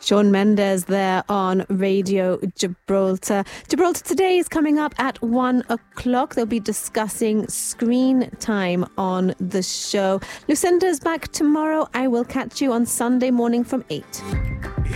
Shawn Mendes there on Radio Gibraltar. Gibraltar Today is coming up at 1 o'clock. They'll be discussing screen time on the show. Lucinda's back tomorrow. I will catch you on Sunday morning from 8.